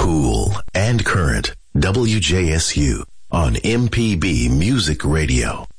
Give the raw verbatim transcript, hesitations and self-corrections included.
cool and current. W J S U on M P B Music Radio.